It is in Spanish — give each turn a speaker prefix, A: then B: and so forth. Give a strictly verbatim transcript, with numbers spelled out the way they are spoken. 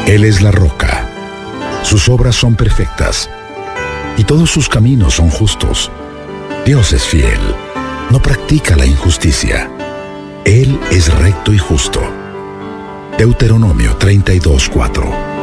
A: Él es la roca. Sus obras son perfectas, y todos sus caminos son justos. Dios es fiel, no practica la injusticia. Él es recto y justo. Deuteronomio treinta y dos, cuatro.